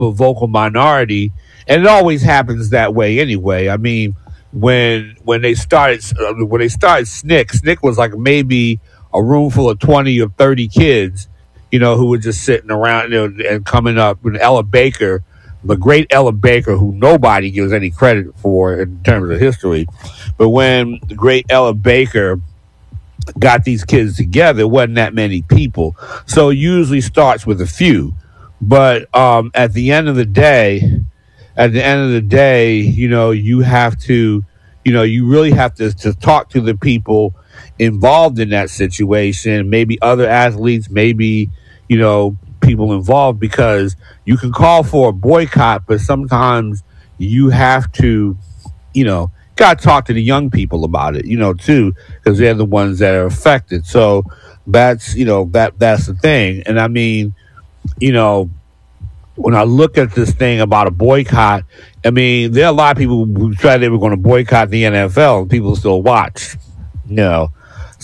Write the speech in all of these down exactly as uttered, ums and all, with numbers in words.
a vocal minority, and it always happens that way anyway. I mean, when when they started uh, when they started S N C C, S N C C was like maybe a room full of twenty or thirty kids, you know, who were just sitting around, you know, and coming up with Ella Baker, the great Ella Baker, who nobody gives any credit for in terms of history. But when the great Ella Baker got these kids together, it wasn't that many people. So it usually starts with a few. But um, at the end of the day, at the end of the day, you know, you have to, you know, you really have to, to talk to the people involved in that situation, maybe other athletes, maybe, you know, people involved, because you can call for a boycott, but sometimes you have to, you know, got to talk to the young people about it, you know, too, because they're the ones that are affected. So that's, you know, that that's the thing. And I mean, you know, when I look at this thing about a boycott, I mean, there are a lot of people who tried they were going to boycott the N F L, and people still watch, you know.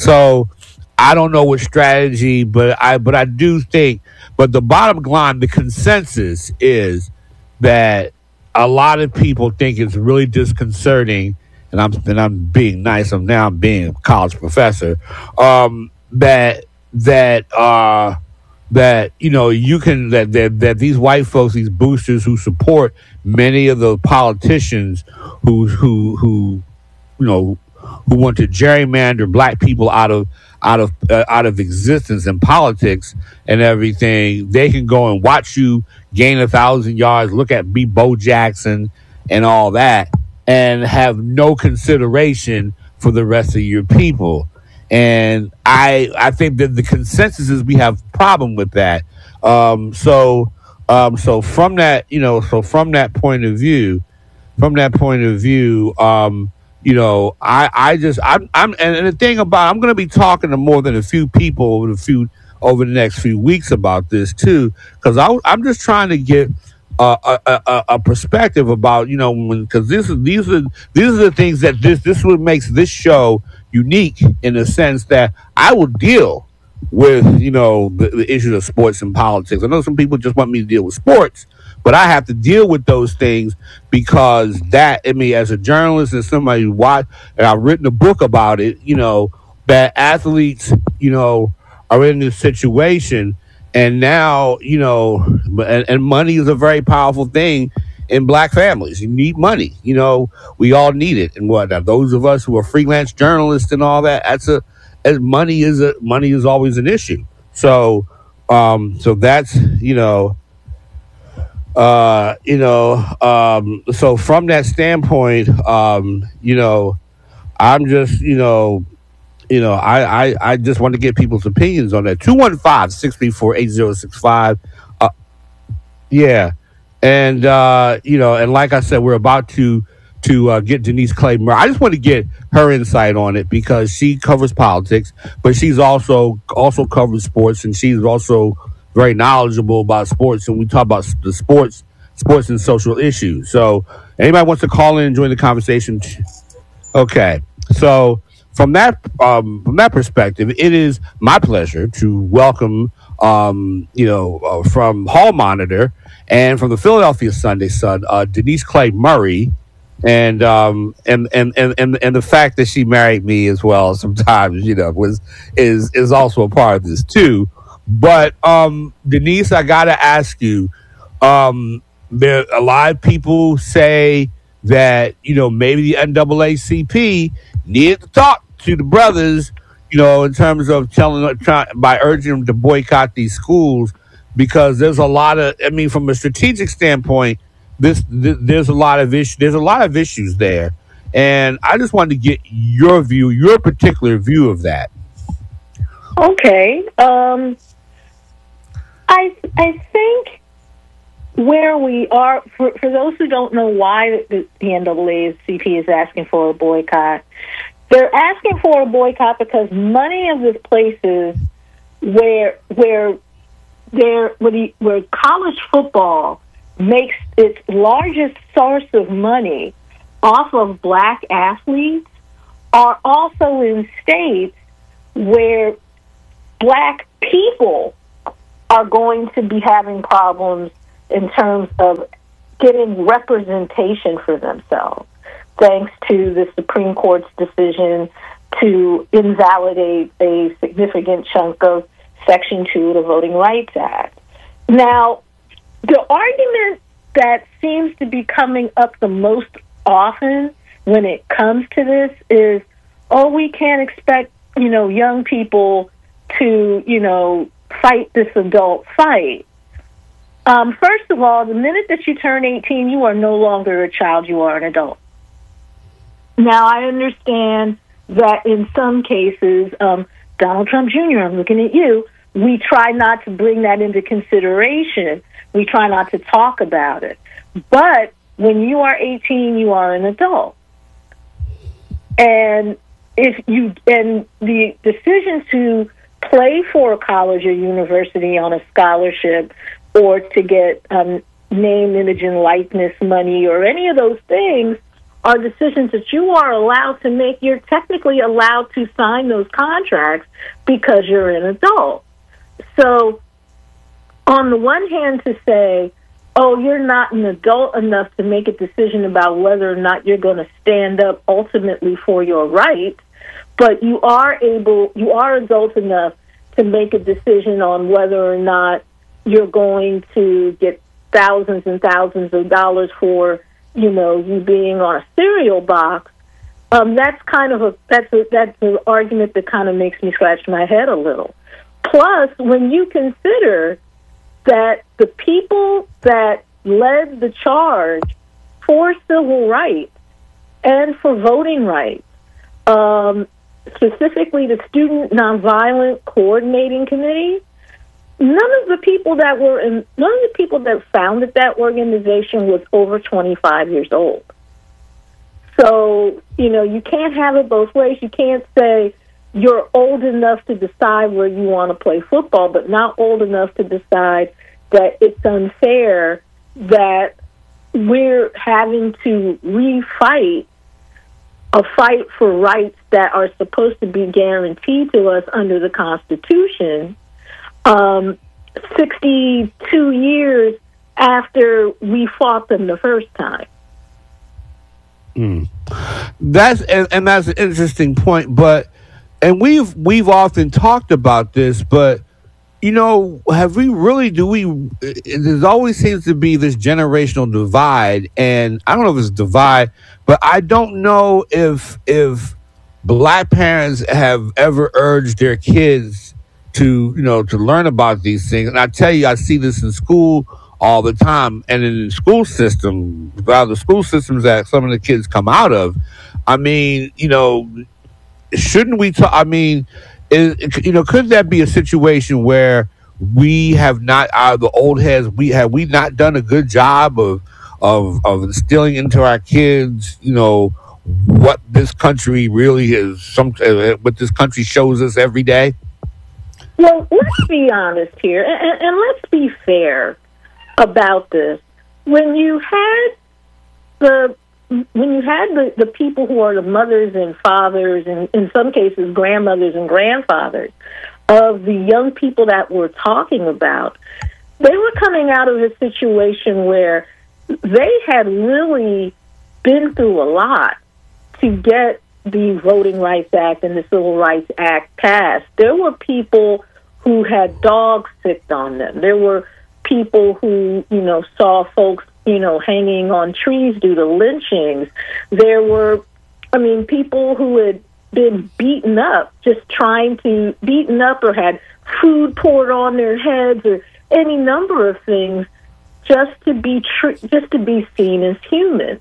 So I don't know what strategy, but I but I do think, but the bottom line, the consensus is that a lot of people think it's really disconcerting, and I'm and I'm being nice. I'm now being a college professor. Um, that that uh, that you know you can that, that that these white folks, these boosters who support many of the politicians who who who you know who want to gerrymander black people out of out of uh, out of existence in politics and everything, they can go and watch you gain a thousand yards, look at B. Bo Jackson and all that, and have no consideration for the rest of your people. And I I think that the consensus is we have a problem with that. Um, so um, so from that you know so from that point of view, from that point of view. Um, You know, I, I just I'm I'm and, and the thing about I'm going to be talking to more than a few people over the few over the next few weeks about this too, because I'm just trying to get a, a, a, a perspective about, you know, because this is these are these are the things that this this is what makes this show unique, in the sense that I will deal with, you know, the, the issues of sports and politics. I know some people just want me to deal with sports, but I have to deal with those things because that, I mean, as a journalist and somebody who watch, and I've written a book about it, you know, that athletes, you know, are in this situation. And now, you know, and, and money is a very powerful thing in black families. You need money. You know, we all need it. And what, those of us who are freelance journalists and all that, that's a, as money is a, money is always an issue. So, um, so that's, you know, Uh, you know, um, so from that standpoint, um, you know, I'm just, you know, you know, I, I, I just want to get people's opinions on that. two one five, six three four, eight zero six five. Uh, yeah. And, uh, you know, and like I said, we're about to, to uh, get Denise Clay Murray. I just want to get her insight on it because she covers politics, but she's also, also covers sports, and she's also very knowledgeable about sports, and we talk about the sports, sports and social issues. So, anybody wants to call in and join the conversation? Okay, so from that um, from that perspective, it is my pleasure to welcome, um, you know, uh, from Hall Monitor and from the Philadelphia Sunday Sun, uh, Denise Clay Murray, and um, and, and and and and the fact that she married me as well, sometimes, you know, was is is also a part of this too. But um, Denise, I gotta ask you. Um, there, a lot of people say that, you know, maybe the N double A C P needed to talk to the brothers, you know, in terms of telling try, by urging them to boycott these schools, because there's a lot of, I mean, from a strategic standpoint, this th- there's a lot of issues. There's a lot of issues there, and I just wanted to get your view, your particular view of that. Okay. Um. I I think where we are, for, for those who don't know why the, the N double A C P is asking for a boycott, they're asking for a boycott because many of the places where where there where, the, where college football makes its largest source of money off of black athletes are also in states where black people are going to be having problems in terms of getting representation for themselves, thanks to the Supreme Court's decision to invalidate a significant chunk of Section two of the Voting Rights Act. Now, the argument that seems to be coming up the most often when it comes to this is, oh, we can't expect, you know, young people to, you know, fight this adult fight. Um, first of all, the minute that you turn eighteen, you are no longer a child, you are an adult. Now, I understand that in some cases, um, Donald Trump Junior, I'm looking at you, we try not to bring that into consideration. We try not to talk about it. But when you are eighteen, you are an adult. And if you and the decision to play for a college or university on a scholarship or to get um, name, image, and likeness money or any of those things are decisions that you are allowed to make. You're technically allowed to sign those contracts because you're an adult. So on the one hand, to say, oh, you're not an adult enough to make a decision about whether or not you're going to stand up ultimately for your rights, but you are able, you are adult enough to make a decision on whether or not you're going to get thousands and thousands of dollars for, you know, you being on a cereal box. Um, that's kind of a that's a, that's an argument that kind of makes me scratch my head a little. Plus, when you consider that the people that led the charge for civil rights and for voting rights, um, specifically the Student Nonviolent Coordinating Committee, none of the people that were in, none of the people that founded that organization was over twenty-five years old. So, you know, you can't have it both ways. You can't say you're old enough to decide where you want to play football, but not old enough to decide that it's unfair that we're having to refight a fight for rights that are supposed to be guaranteed to us under the Constitution, um, sixty-two years after we fought them the first time. Mm. That's and, and that's an interesting point, but and we've we've often talked about this, but you know, have we really? Do we? There always seems to be this generational divide, and I don't know if it's divide, but I don't know if if black parents have ever urged their kids to, you know, to learn about these things. And I tell you, I see this in school all the time, and in the school system, well, the school systems that some of the kids come out of. I mean, you know, shouldn't we talk? I mean. Is, you know, could that be a situation where we have not, uh, the old heads, we have we not done a good job of of of instilling into our kids, you know, what this country really is, some uh, what this country shows us every day? Well, let's be honest here, and, and let's be fair about this. When you had the When you had the, the people who are the mothers and fathers, and in some cases grandmothers and grandfathers, of the young people that we're talking about, they were coming out of a situation where they had really been through a lot to get the Voting Rights Act and the Civil Rights Act passed. There were people who had dogs sicked on them. There were people who, you know, saw folks, you know, hanging on trees due to lynchings. There were, I mean, people who had been beaten up, just trying to, beaten up or had food poured on their heads or any number of things just to be tr- just to be seen as human.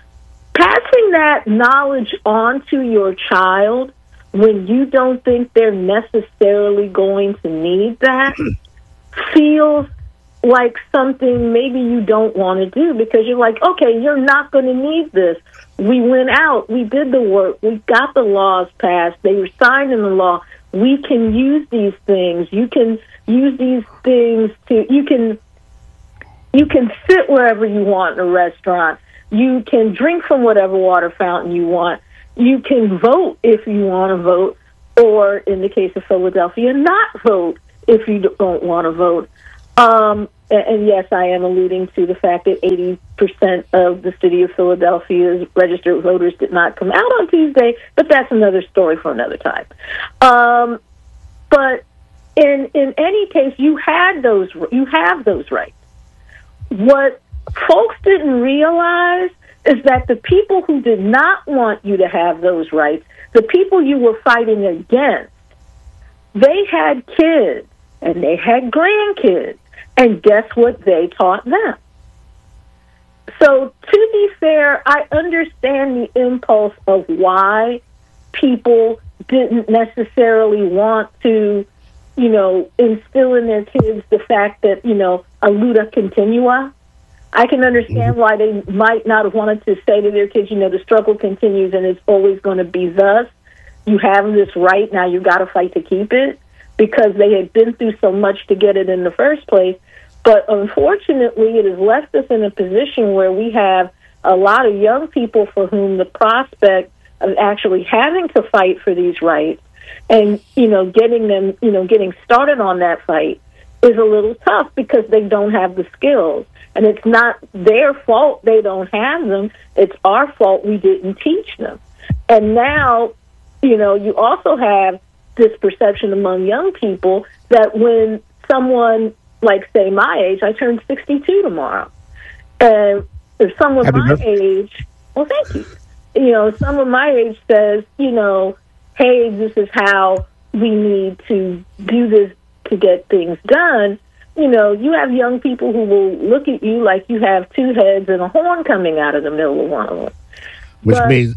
Passing that knowledge on to your child when you don't think they're necessarily going to need that feels like something maybe you don't want to do, because you're like, okay, you're not going to need this. We went out, we did the work, we got the laws passed, they were signed in the law. We can use these things. You can use these things to, you can, you can sit wherever you want in a restaurant. You can drink from whatever water fountain you want. You can vote if you want to vote, or in the case of Philadelphia, not vote if you don't want to vote. Um, and, and yes, I am alluding to the fact that eighty percent of the city of Philadelphia's registered voters did not come out on Tuesday, but that's another story for another time. Um, but in in any case, you had those, you have those rights. What folks didn't realize is that the people who did not want you to have those rights, the people you were fighting against, they had kids and they had grandkids, and guess what they taught them? So to be fair, I understand the impulse of why people didn't necessarily want to, you know, instill in their kids the fact that, you know, a luta continua. I can understand why they might not have wanted to say to their kids, you know, the struggle continues and it's always going to be thus. You have this right, now you got to fight to keep it, because they had been through so much to get it in the first place. But unfortunately, it has left us in a position where we have a lot of young people for whom the prospect of actually having to fight for these rights and, you know, getting them, you know, getting started on that fight is a little tough because they don't have the skills. And it's not their fault they don't have them. It's our fault we didn't teach them. And now, you know, you also have this perception among young people that when someone, like, say, my age, I turn sixty-two tomorrow. And if someone Happy my birthday. age, well, thank you. You know, someone my age says, you know, hey, this is how we need to do this to get things done. You know, you have young people who will look at you like you have two heads and a horn coming out of the middle of one of them. Which but, means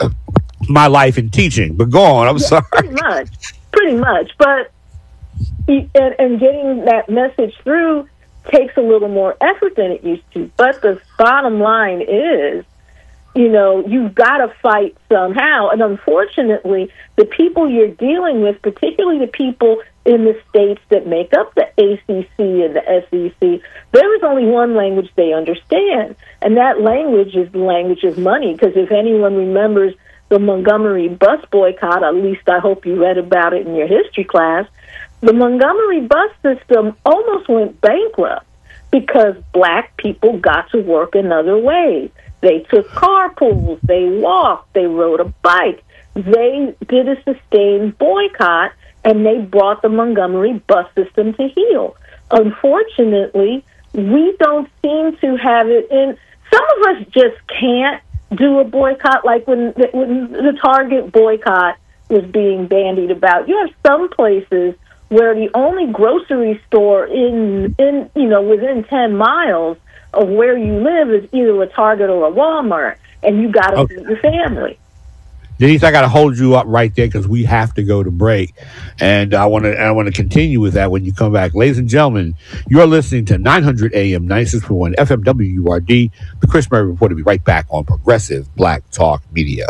my life in teaching. But go on, I'm yeah, sorry. Pretty much. Pretty much. But and, and getting that message through takes a little more effort than it used to. But the bottom line is, you know, you've got to fight somehow. And unfortunately, the people you're dealing with, particularly the people in the states that make up the A C C and the S E C, there is only one language they understand. And that language is the language of money. Because if anyone remembers the Montgomery bus boycott, at least I hope you read about it in your history class, the Montgomery bus system almost went bankrupt because black people got to work in other ways. They took carpools, they walked, they rode a bike. They did a sustained boycott, and they brought the Montgomery bus system to heel. Unfortunately, we don't seem to have it in. Some of us just can't do a boycott like when the, when the Target boycott was being bandied about. You have some places where the only grocery store in, in you know, within ten miles of where you live is either a Target or a Walmart, and you got to Okay. feed your family. Denise, I got to hold you up right there because we have to go to break, and I want to I want to continue with that when you come back, ladies and gentlemen. You're listening to nine hundred A M ninety-six point one F M W U R D, the Chris Murray Report. Will be right back on Progressive Black Talk Media.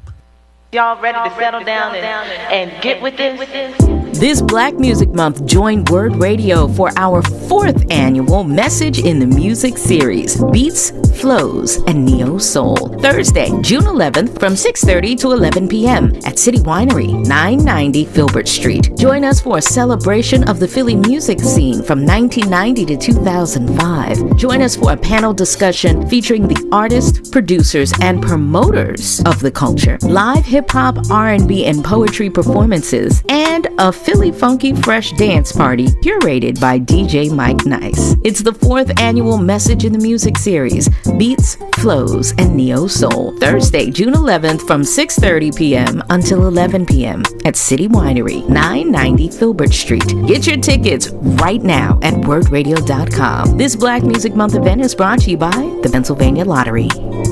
Y'all ready to settle down and, and get with this? This Black Music Month, join Word Radio for our fourth annual Message in the Music series, Beats, Flows, and Neo Soul. Thursday, June eleventh from six thirty to eleven p.m. at City Winery, nine ninety Filbert Street. Join us for a celebration of the Philly music scene from nineteen ninety to two thousand five. Join us for a panel discussion featuring the artists, producers, and promoters of the culture, live hip-hop, R and B, and poetry performances, and a Philly Funky Fresh dance party curated by D J Mike Nice. It's the fourth annual Message in the Music series, Beats, Flows, and Neo Soul. Thursday, June eleventh from six thirty p.m. until eleven p.m. at City Winery, nine ninety Filbert Street. Get your tickets right now at word radio dot com. This Black Music Month event is brought to you by the Pennsylvania Lottery.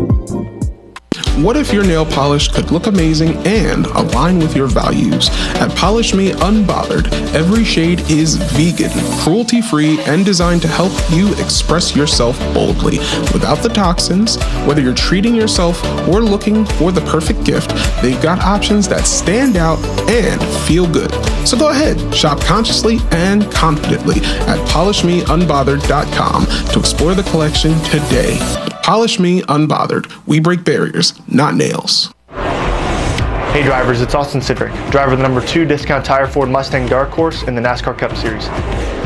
What if your nail polish could look amazing and align with your values? At Polish Me Unbothered, every shade is vegan, cruelty-free, and designed to help you express yourself boldly without the toxins. Whether you're treating yourself or looking for the perfect gift, they've got options that stand out and feel good. So go ahead, shop consciously and confidently at polish me unbothered dot com to explore the collection today. Polish Me Unbothered. We break barriers, not nails. Hey drivers, it's Austin Sidrick, driver of the number two discount tire Ford Mustang Dark Horse in the NASCAR Cup Series.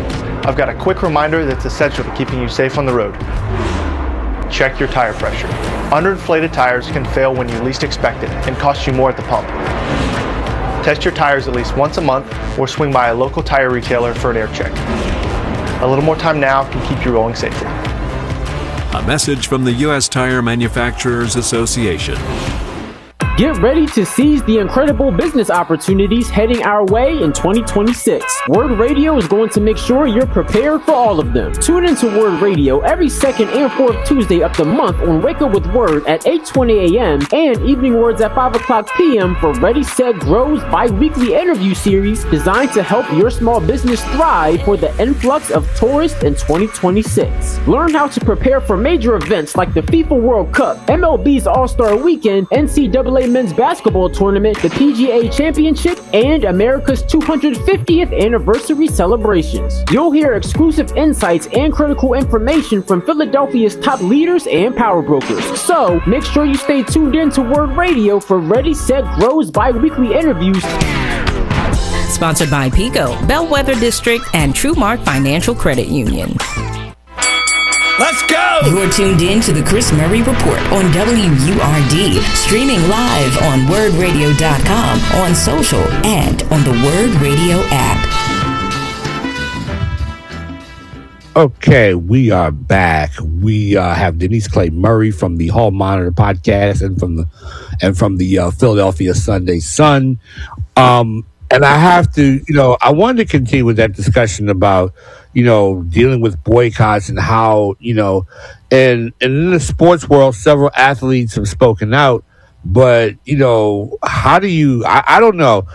I've got a quick reminder that's essential to keeping you safe on the road. Check your tire pressure. Underinflated tires can fail when you least expect it and cost you more at the pump. Test your tires at least once a month or swing by a local tire retailer for an air check. A little more time now can keep you rolling safely. A message from the U S Tire Manufacturers Association. Get ready to seize the incredible business opportunities heading our way in twenty twenty-six. Word Radio is going to make sure you're prepared for all of them. Tune into Word Radio every second and fourth Tuesday of the month on Wake Up with Word at eight twenty a.m. and Evening Words at five o'clock p.m. for Ready, Set, Grow's bi-weekly interview series designed to help your small business thrive for the influx of tourists in twenty twenty-six. Learn how to prepare for major events like the FIFA World Cup, M L B's All-Star Weekend, N C double A Men's Basketball Tournament, the P G A Championship, and America's two hundred fiftieth Anniversary celebrations. You'll hear exclusive insights and critical information from Philadelphia's top leaders and power brokers. So, make sure you stay tuned in to Word Radio for Ready, Set, Grow's bi-weekly interviews. Sponsored by Pico, Bellwether District, and TrueMark Financial Credit Union. Let's go! You're tuned in to the Chris Murray Report on W U R D, streaming live on word radio dot com, on social, and on the Word Radio app. Okay, we are back. We uh, have Denise Clay Murray from the Hall Monitor podcast and from the and from the uh, Philadelphia Sunday Sun. Um, and I have to, you know, I wanted to continue with that discussion about, you know, dealing with boycotts and how, you know, and, and in the sports world, several athletes have spoken out, but, you know, how do you, I, I don't know.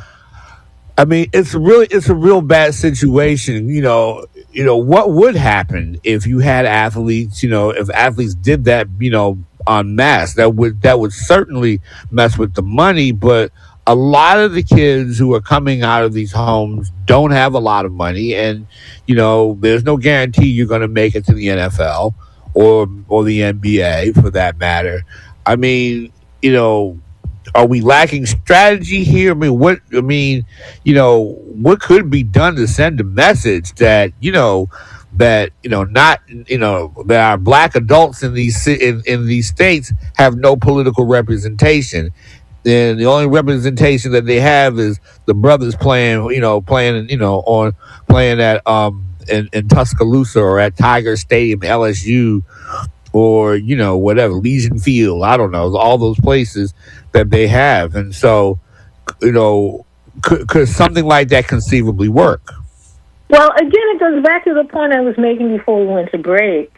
I mean, it's really, it's a real bad situation. You know, you know, what would happen if you had athletes, you know, if athletes did that, you know, en masse, that would, that would certainly mess with the money, but a lot of the kids who are coming out of these homes don't have a lot of money, and, you know, there's no guarantee you're going to make it to the N F L or or the N B A for that matter. I mean, you know, are we lacking strategy here? I mean, what, I mean, you know, what could be done to send a message that, you know, that, you know, not, you know, that our black adults in these, in, in these states have no political representation. Then the only representation that they have is the brothers playing, you know, playing, you know, on playing at um in, in Tuscaloosa or at Tiger Stadium, L S U, or, you know, whatever, Legion Field. I don't know, all those places that they have, and so, you know, could, could something like that conceivably work? Well, again, it goes back to the point I was making before we went to break.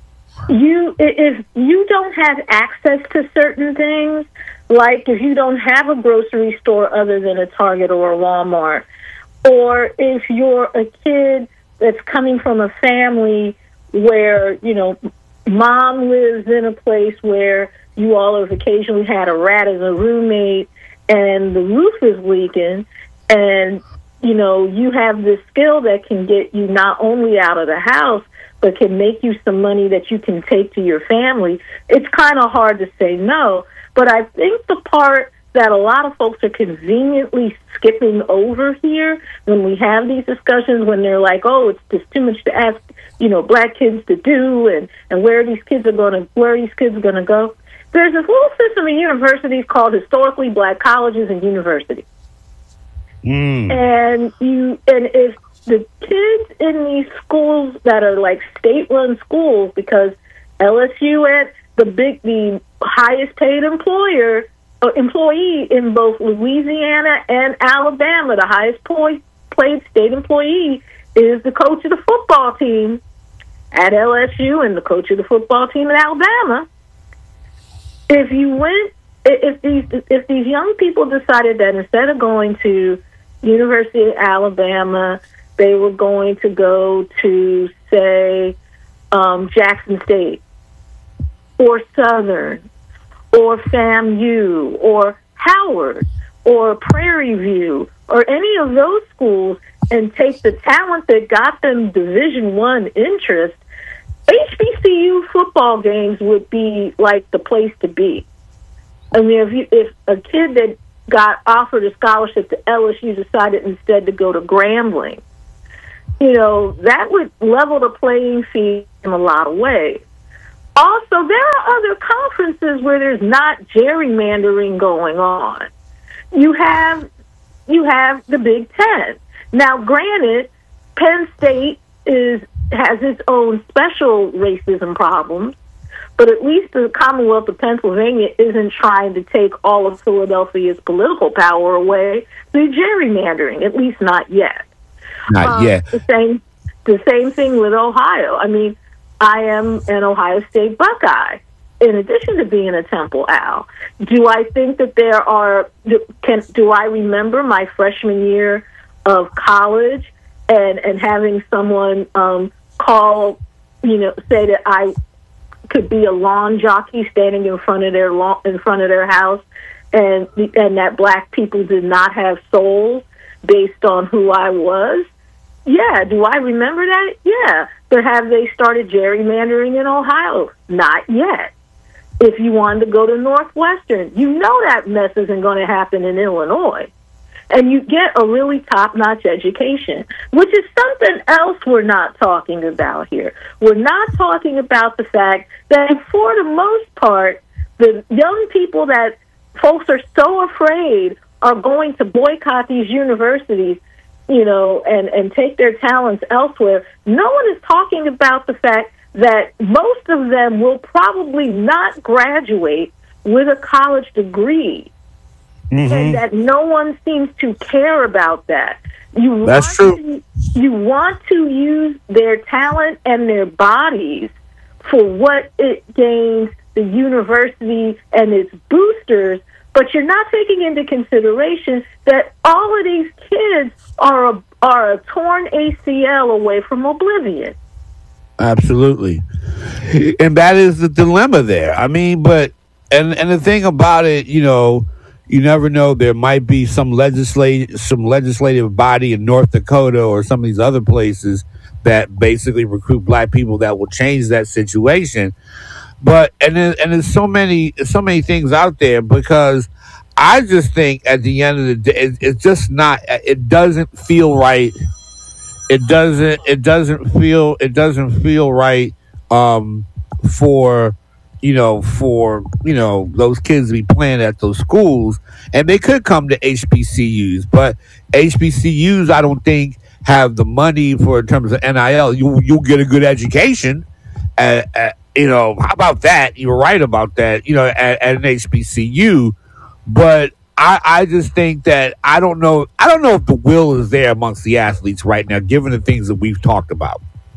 You, if you don't have access to certain things, like if you don't have a grocery store other than a Target or a Walmart, or if you're a kid that's coming from a family where, you know, mom lives in a place where you all have occasionally had a rat as a roommate and the roof is leaking, and, you know, you have this skill that can get you not only out of the house, but can make you some money that you can take to your family, it's kind of hard to say no. But I think the part that a lot of folks are conveniently skipping over here when we have these discussions, when they're like, oh, it's just too much to ask, you know, black kids to do, and, and where these kids are going to, where are these kids going to go? There's this little system of universities called historically black colleges and universities. Mm. And you, and if the kids in these schools that are like state-run schools, because L S U and the big, the highest paid employer, uh, employee in both Louisiana and Alabama, the highest paid state employee is the coach of the football team at L S U and the coach of the football team at Alabama. If you went, if these, if these young people decided that instead of going to University of Alabama, they were going to go to, say, um, Jackson State, or Southern, or FAMU, or Howard, or Prairie View, or any of those schools, and take the talent that got them Division One interest, H B C U football games would be like the place to be. I mean, if you, if a kid that got offered a scholarship to L S U decided instead to go to Grambling, You know, that would level the playing field in a lot of ways. Also, there are other conferences where there's not gerrymandering going on. You have you have the Big Ten. Now, granted, Penn State is has its own special racism problems, but at least the Commonwealth of Pennsylvania isn't trying to take all of Philadelphia's political power away through gerrymandering, at least not yet. Not um, yet. The same, the same thing with Ohio. I mean, I am an Ohio State Buckeye, in addition to being a Temple Owl. Do I think that there are, can, do I remember my freshman year of college and, and having someone um, call, you know, say that I could be a lawn jockey standing in front of their lawn, in front of their house, and and that black people did not have souls based on who I was? Yeah. Do I remember that? Yeah. But have they started gerrymandering in Ohio? Not yet. If you wanted to go to Northwestern, you know that mess isn't going to happen in Illinois. And you get a really top-notch education, which is something else we're not talking about here. We're not talking about the fact that for the most part, the young people that folks are so afraid are going to boycott these universities, you know, and, and take their talents elsewhere. No one is talking about the fact that most of them will probably not graduate with a college degree. Mm-hmm. And that no one seems to care about that. You That's want true. To, you want to use their talent and their bodies for what it gains the university and its boosters, but you're not taking into consideration that all of these kids are a, are a torn A C L away from oblivion. Absolutely. And that is the dilemma there. I mean, but, and, and the thing about it, you know, you never know. There might be some legislate, some legislative body in North Dakota or some of these other places that basically recruit black people that will change that situation. But and then, and there's so many so many things out there, because I just think at the end of the day, it, it's just not. It doesn't feel right. It doesn't. It doesn't feel. It doesn't feel right um, for. you know, for, you know, those kids to be playing at those schools, and they could come to H B C Us, but H B C Us, I don't think, have the money for, in terms of N I L. You, you'll get a good education. At, at, you know, how about that? You're right about that, you know, at, at an H B C U. But I, I just think that I don't know, I don't know if the will is there amongst the athletes right now, given the things that we've talked about.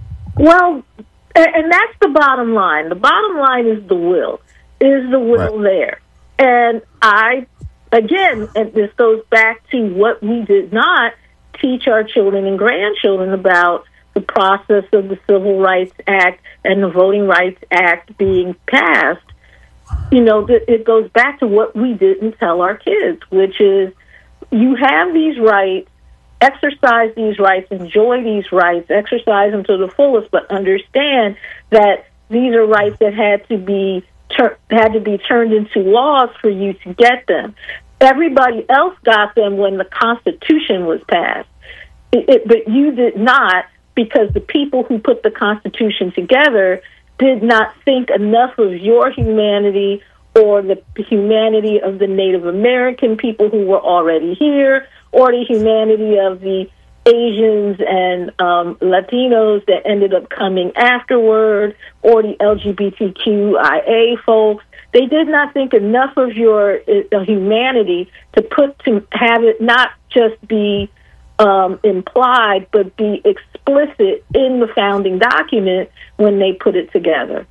Well, and that's the bottom line. The bottom line is the will. Is the will right. there? And I, again, and this goes back to what we did not teach our children and grandchildren about the process of the Civil Rights Act and the Voting Rights Act being passed. You know, it goes back to what we didn't tell our kids, which is you have these rights, exercise these rights, enjoy these rights, exercise them to the fullest, but understand that these are rights that had to be tur- had to be turned into laws for you to get them. Everybody else got them when the Constitution was passed, it, it, but you did not, because the people who put the Constitution together did not think enough of your humanity or the humanity of the Native American people who were already here, or the humanity of the Asians and um, Latinos that ended up coming afterward, or the L G B T Q I A folks. They did not think enough of your uh, humanity to put to have it not just be um, implied, but be explicit in the founding document when they put it together.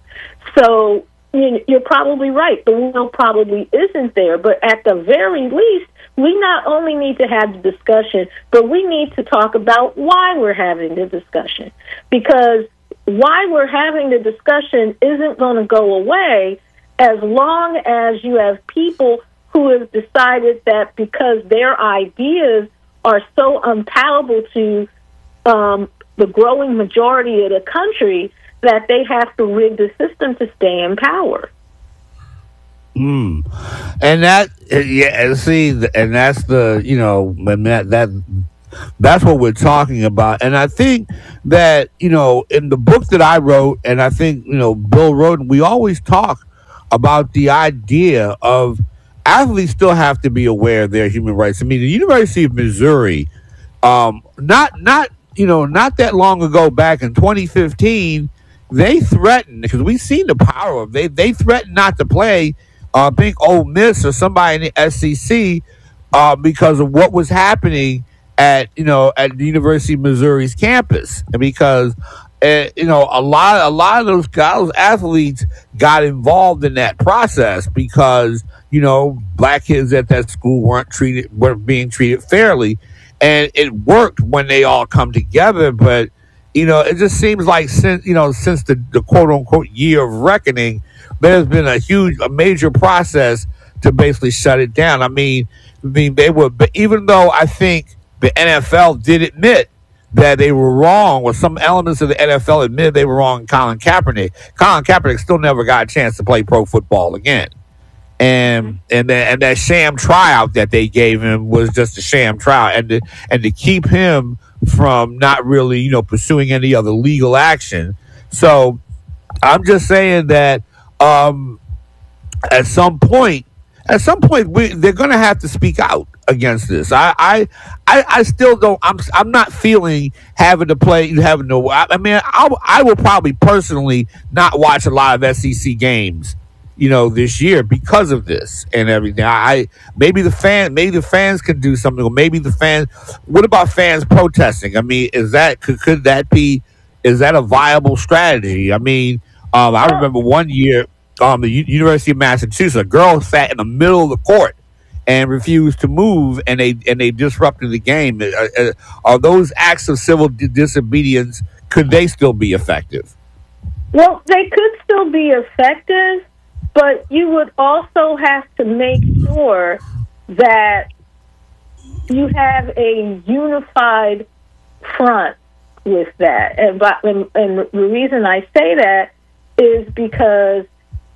So you know, you're probably right. The will probably isn't there, but at the very least, we not only need to have the discussion, but we need to talk about why we're having the discussion. Because why we're having the discussion isn't going to go away as long as you have people who have decided that because their ideas are so unpalatable to um, the growing majority of the country that they have to rig the system to stay in power. Mm. And that, yeah, see, and that's the, you know, that, that That's what we're talking about. And I think that, you know, in the book that I wrote, and I think, you know, Bill wrote, we always talk about the idea of athletes still have to be aware of their human rights. I mean, the University of Missouri, um, not, not, you know, not that long ago, back in twenty fifteen, they threatened, because we've seen the power of, they, they threatened not to play, uh, I think Ole Miss or somebody in the S E C, uh, because of what was happening at, you know, at the University of Missouri's campus. And because, uh, you know, a lot, a lot of those guys, those athletes got involved in that process because, you know, black kids at that school weren't treated, weren't being treated fairly. And it worked when they all come together. But, you know, it just seems like since, you know, since the, the quote unquote year of reckoning, there's been a huge, a major process to basically shut it down. I mean, I mean, they were, but even though I think the N F L did admit that they were wrong, or some elements of the N F L admitted they were wrong in Colin Kaepernick, Colin Kaepernick still never got a chance to play pro football again. And and that, and that sham tryout that they gave him was just a sham tryout, and to, and to keep him from not really, you know, pursuing any other legal action. So I'm just saying that um, at some point, at some point, we, they're going to have to speak out against this. I, I, I, I still don't. I'm, I'm not feeling having to play, having to. I mean, I, I will probably personally not watch a lot of S E C games, you know, this year because of this and everything. I maybe the fan, maybe the fans can do something, or maybe the fans. What about fans protesting? I mean, is that could, could that be? Is that a viable strategy? I mean, um, I remember one year, um, the U- University of Massachusetts, a girl sat in the middle of the court and refused to move, and they and they disrupted the game. Are, are, are those acts of civil disobedience? Could they still be effective? Well, they could still be effective, but you would also have to make sure that you have a unified front with that. And, but, and, and the reason I say that is because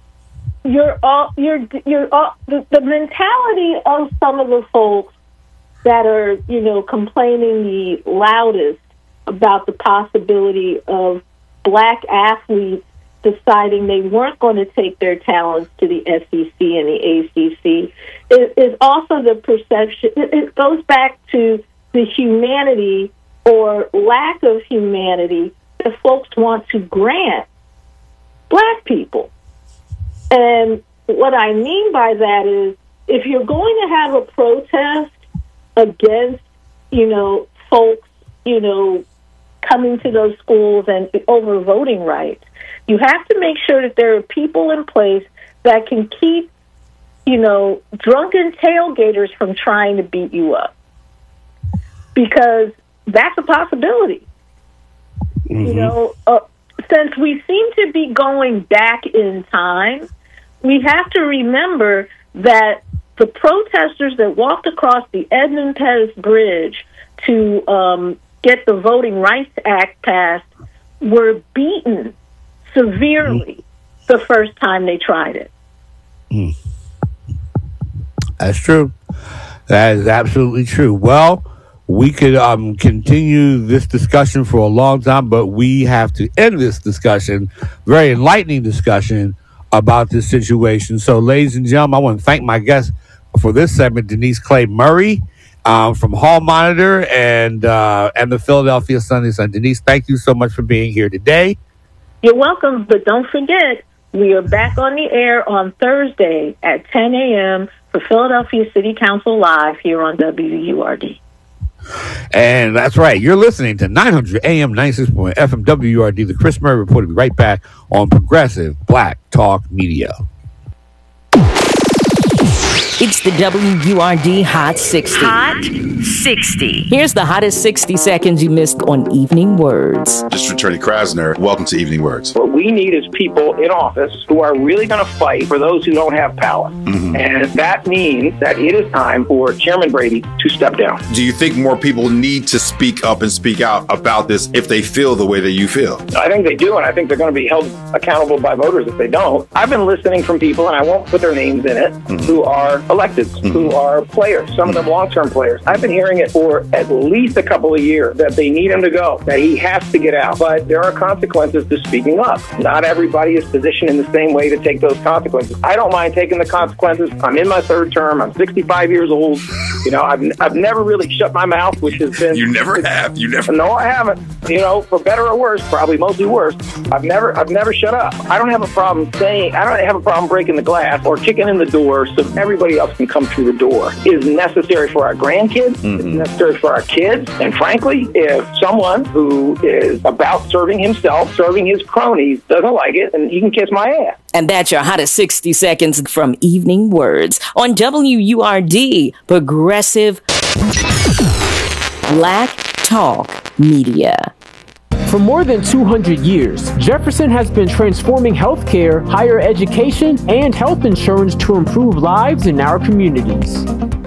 you're all you're you're all, the, the mentality of some of the folks that are, you know, complaining the loudest about the possibility of black athletes deciding they weren't going to take their talents to the S E C and the A C C is, is also the perception. It, it goes back to the humanity or lack of humanity that folks want to grant black people. And what I mean by that is, if you're going to have a protest against, you know, folks, you know, coming to those schools and over voting rights, you have to make sure that there are people in place that can keep, you know, drunken tailgaters from trying to beat you up. Because that's a possibility. Mm-hmm. You know, uh, since we seem to be going back in time, we have to remember that the protesters that walked across the Edmund Pettus Bridge to um, get the Voting Rights Act passed were beaten severely mm. the first time they tried it. Mm. That's true. That is absolutely true. Well, we could um, continue this discussion for a long time, but we have to end this discussion, very enlightening discussion about this situation. So, ladies and gentlemen, I want to thank my guest for this segment, Denise Clay Murray um, from Hall Monitor and uh, and the Philadelphia Sunday Sun. Denise, thank you so much for being here today. You're welcome, but don't forget, we are back on the air on Thursday at ten a.m. for Philadelphia City Council Live here on W U R D. And that's right. You're listening to nine hundred A M ninety-six point F M W U R D. The Chris Murray Report will be right back on Progressive Black Talk Media. It's the W U R D Hot sixty. Hot sixty. Here's the hottest sixty seconds you missed on Evening Words. District Attorney Krasner, welcome to Evening Words. What we need is people in office who are really going to fight for those who don't have power. Mm-hmm. And that means that it is time for Chairman Brady to step down. Do you think more people need to speak up and speak out about this if they feel the way that you feel? I think they do, and I think they're going to be held accountable by voters if they don't. I've been listening from people, and I won't put their names in it, mm-hmm. who are electeds Mm-hmm. who are players, some of them long-term players. I've been hearing it for at least a couple of years that they need him to go, that he has to get out. But there are consequences to speaking up. Not everybody is positioned in the same way to take those consequences. I don't mind taking the consequences. I'm in my third term. I'm sixty-five years old. You know, I've I've never really shut my mouth, which has been... You never have. You never... No, I haven't. You know, for better or worse, probably mostly worse. I've never I've never shut up. I don't have a problem saying, I don't have a problem breaking the glass or kicking in the door so everybody else can come through the door. It is necessary for our grandkids. Mm-hmm. It's necessary for our kids. And frankly, if someone who is about serving himself, serving his cronies, doesn't like it, then he can kiss my ass. And that's your hottest sixty seconds from Evening Words on W U R D, Progressive Black Talk Media. For more than two hundred years, Jefferson has been transforming healthcare, higher education, and health insurance to improve lives in our communities.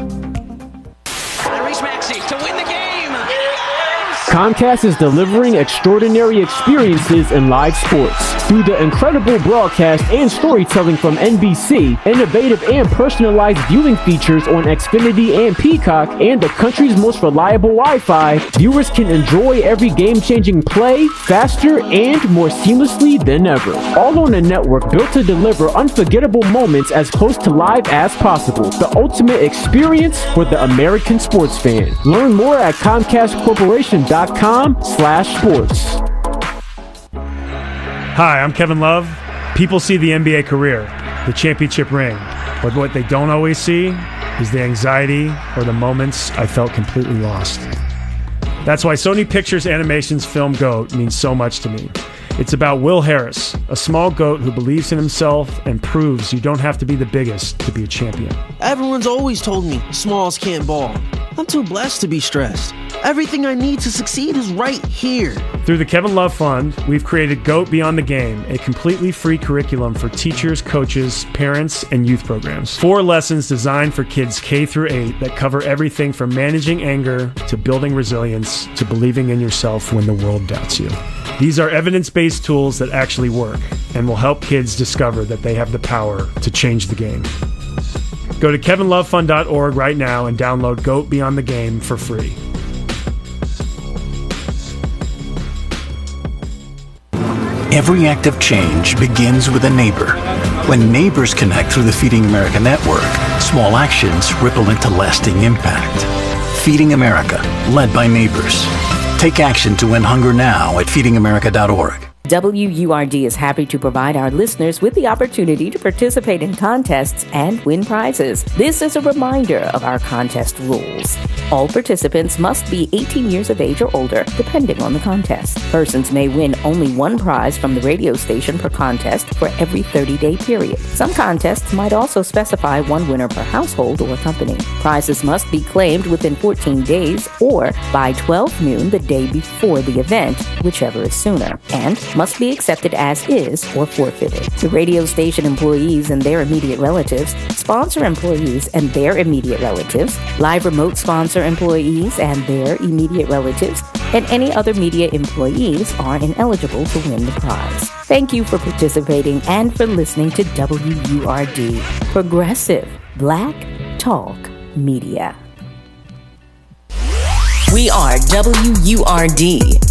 Comcast is delivering extraordinary experiences in live sports. Through the incredible broadcast and storytelling from N B C, innovative and personalized viewing features on Xfinity and Peacock, and the country's most reliable Wi-Fi, viewers can enjoy every game-changing play faster and more seamlessly than ever. All on a network built to deliver unforgettable moments as close to live as possible. The ultimate experience for the American sports fan. Learn more at Comcast Corporation dot com slash sports. Hi, I'm Kevin Love. People see the N B A career, the championship ring, but what they don't always see is the anxiety or the moments I felt completely lost. That's why Sony Pictures Animation's film GOAT means so much to me. It's about Will Harris, a small goat who believes in himself and proves you don't have to be the biggest to be a champion. Everyone's always told me smalls can't ball. I'm too blessed to be stressed. Everything I need to succeed is right here. Through the Kevin Love Fund, we've created GOAT Beyond the Game, a completely free curriculum for teachers, coaches, parents, and youth programs. Four lessons designed for kids K through eight that cover everything from managing anger to building resilience to believing in yourself when the world doubts you. These are evidence-based tools that actually work and will help kids discover that they have the power to change the game. Go to kevin love fund dot org right now and download GOAT Beyond the Game for free. Every act of change begins with a neighbor. When neighbors connect through the Feeding America network, small actions ripple into lasting impact. Feeding America, led by neighbors. Take action to end hunger now at feeding america dot org. W U R D is happy to provide our listeners with the opportunity to participate in contests and win prizes. This is a reminder of our contest rules. All participants must be eighteen years of age or older, depending on the contest. Persons may win only one prize from the radio station per contest for every thirty-day period. Some contests might also specify one winner per household or company. Prizes must be claimed within fourteen days or by twelve noon the day before the event, whichever is sooner, and must be accepted as is or forfeited. The radio station employees and their immediate relatives, sponsor employees and their immediate relatives, live remote sponsor employees and their immediate relatives, and any other media employees are ineligible to win the prize. Thank you for participating and for listening to W U R D, Progressive Black Talk Media. We are W U R D,